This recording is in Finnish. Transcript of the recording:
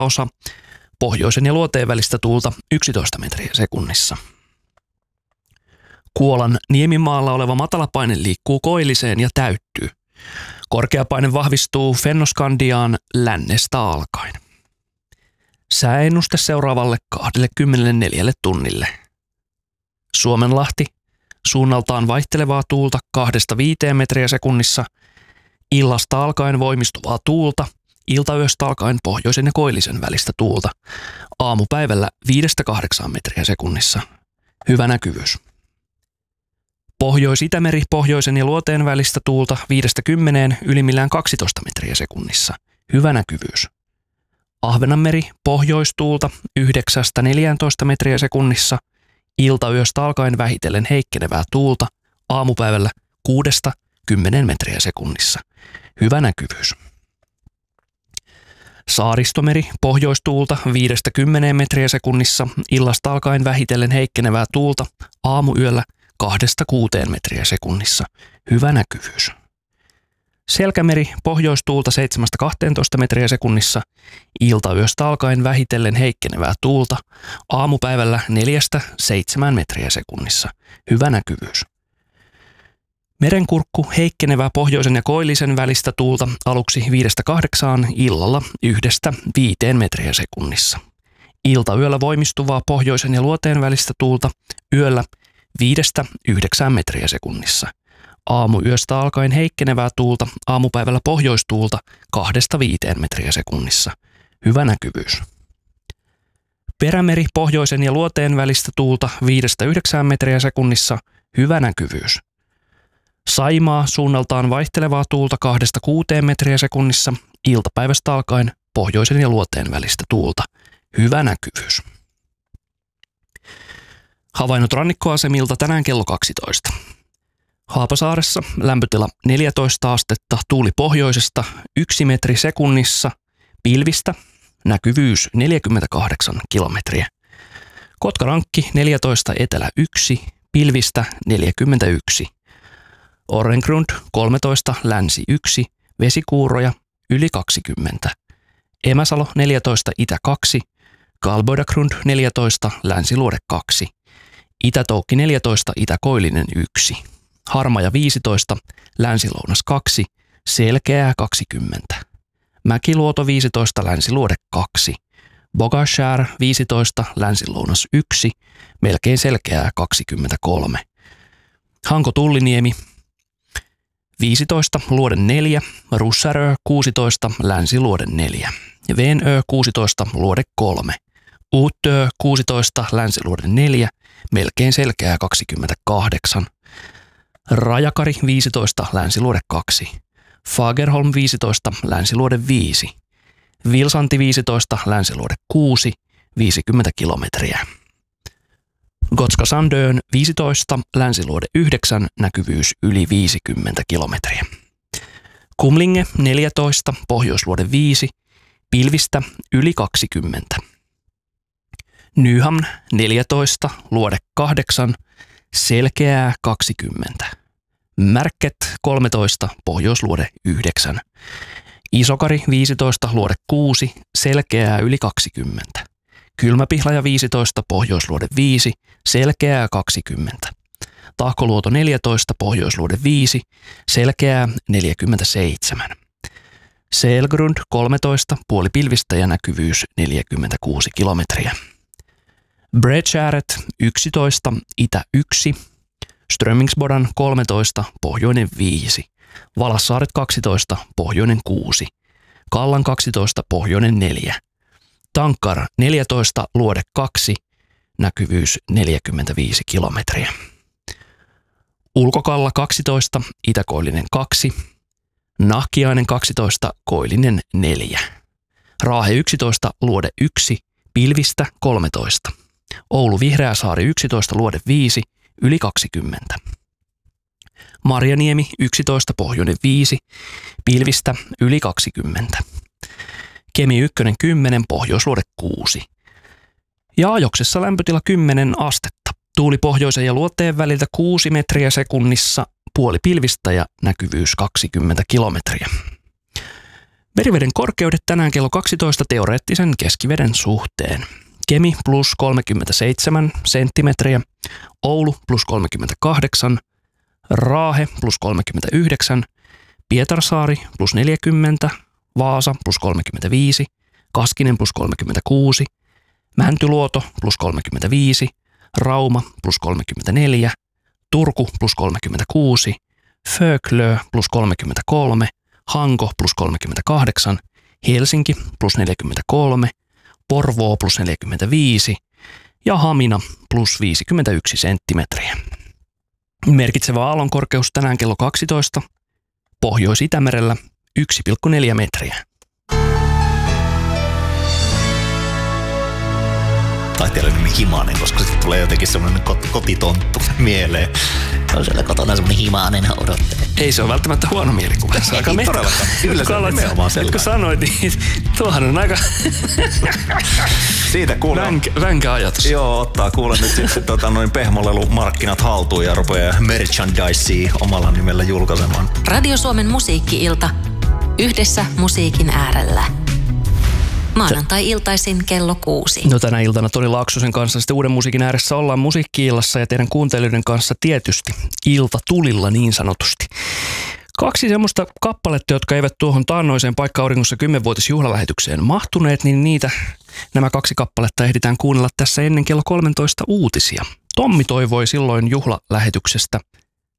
osa, pohjoisen ja luoteen välistä tuulta 11 metriä sekunnissa. Kuolan niemimaalla oleva matalapaine liikkuu koilliseen ja täyttyy. Korkeapaine vahvistuu Fennoskandiaan lännestä alkaen. Sääennuste seuraavalle 24 tunnille. Suomenlahti, suunnaltaan vaihtelevaa tuulta 2–5 metriä sekunnissa, illasta alkaen voimistuvaa tuulta, iltayöstä alkaen pohjoisen ja koillisen välistä tuulta, aamupäivällä 5–8 metriä sekunnissa. Hyvä näkyvyys. Pohjois-Itämeri pohjoisen ja luoteen välistä tuulta 5–10, ylimmillään 12 metriä sekunnissa. Hyvä näkyvyys. Ahvenanmeri pohjoistuulta 9–14 metriä sekunnissa, iltayöstä alkaen vähitellen heikkenevää tuulta, aamupäivällä 6–10 metriä sekunnissa. Hyvä näkyvyys. Saaristomeri pohjoistuulta 5–10 metriä sekunnissa, illasta alkaen vähitellen heikkenevää tuulta, aamuyöllä 2–6 metriä sekunnissa. Hyvä näkyvyys. Selkämeri pohjoistuulta 7–12 metriä sekunnissa, iltayöstä alkaen vähitellen heikkenevää tuulta, aamupäivällä 4–7 metriä sekunnissa. Hyvä näkyvyys. Merenkurkku heikkenevää pohjoisen ja koillisen välistä tuulta aluksi 5–8, illalla 1–5 metriä sekunnissa. Iltayöllä voimistuvaa pohjoisen ja luoteen välistä tuulta yöllä 5–9 metriä sekunnissa. Aamuyöstä alkaen heikkenevää tuulta, aamupäivällä pohjoistuulta 2–5 metriä sekunnissa. Hyvä näkyvyys. Perämeri pohjoisen ja luoteen välistä tuulta 5–9 metriä sekunnissa. Hyvä näkyvyys. Saimaa suunnaltaan vaihtelevaa tuulta 2–6 metriä sekunnissa. Iltapäivästä alkaen pohjoisen ja luoteen välistä tuulta. Hyvä näkyvyys. Havainnot rannikkoasemilta tänään kello 12. Haapasaaressa lämpötila 14 astetta, tuuli pohjoisesta 1 metri sekunnissa, pilvistä, näkyvyys 48 kilometriä. Kotkarankki 14, etelä 1, pilvistä 41. Orrengrund 13, länsi 1, vesikuuroja yli 20. Emäsalo 14, itä 2, Kalboidagrund 14, länsiluode 2. Itä-Toukki 14, itä-Koillinen 1. Harmaja 15, länsilounas 2, selkeää 20. Mäkiluoto 15, länsiluode 2. Bogashär 15, länsilounas 1, melkein selkeää 23. Hanko-Tulliniemi 15, luode 4, Russärö 16, länsiluode 4. Venö 16, luode 3. Uutö 16, länsiluode 4, melkein selkeää 28. Rajakari 15, länsiluode 2. Fagerholm 15, länsiluode 5. Vilsanti 15, länsiluode 6, 50 kilometriä. Gotska Sandön 15, länsiluode 9, näkyvyys yli 50 kilometriä. Kumlinge 14, pohjoisluode 5, pilvistä yli 20. Nyhamn 14, luode 8, selkeää 20. Märket 13, pohjoisluode 9. Isokari 15, luode 6, selkeää yli 20. Kylmäpihlaja 15, pohjoisluode 5, selkeää 20. Tahkoluoto 14, pohjoisluode 5, selkeää 47. Selgrund 13, puolipilvistä ja näkyvyys 46 kilometriä. Bredgäret 11, itä 1, Strömingsbodan 13, pohjoinen 5, Valassaaret 12, pohjoinen 6, Kallan 12, pohjoinen 4, Tankar 14, luode 2, näkyvyys 45 kilometriä. Ulkokalla 12, itäkoillinen 2, Nahkiainen 12, koillinen 4, Raahe 11, luode 1, pilvistä 13, Oulu Vihreäsaari 11, luode 5, yli 20. Marjaniemi 11, pohjoinen 5, pilvistä yli 20. Kemi 1, 10, pohjoisluode 6. Ja Ajoksessa lämpötila 10 astetta. Tuuli pohjoisen ja luoteen väliltä 6 metriä sekunnissa, puoli pilvistä ja näkyvyys 20 kilometriä. Meriveden korkeudet tänään kello 12 teoreettisen keskiveden suhteen. Kemi plus 37 senttimetriä, Oulu plus 38, Raahe plus 39, Pietarsaari plus 40, Vaasa plus 35, Kaskinen plus 36, Mäntyluoto plus 35, Rauma plus 34, Turku plus 36, Föglö plus 33, Hanko plus 38, Helsinki plus 43, Porvoo plus 45 ja Hamina plus 51 senttimetriä. Merkitsevä aallonkorkeus tänään kello 12, Pohjois-Itämerellä 1,4 metriä. Taiteilijan Himanen, koska sitten tulee jotenkin semmoinen kotitonttu mieleen. On siellä kotona semmoinen Himanen odottaa. Ei se ole välttämättä huono mielikuva. Se ei todellakaan. Kyllä se on nimenomaan sellainen. Kun sanoit, niin tuohan on aika siitä vänkä ajatus. Joo, ottaa kuule nyt sitten pehmolelumarkkinat haltuun ja rupeaa merchandisea omalla nimellä julkaisemaan. Radio Suomen musiikki-ilta. Yhdessä musiikin äärellä. Maanantai-iltaisin kello 6. No tänä iltana Toni Laaksosen kanssa sitten Uuden musiikin ääressä ollaan musiikki-illassa ja teidän kuuntelijoiden kanssa tietysti iltatulilla niin sanotusti. 2 semmoista kappaletta, jotka eivät tuohon taannoiseen Paikka-auringossa 10-vuotisjuhlalähetykseen mahtuneet, niin nämä 2 kappaletta ehditään kuunnella tässä ennen kello 13 uutisia. Tommi toivoi silloin juhlalähetyksestä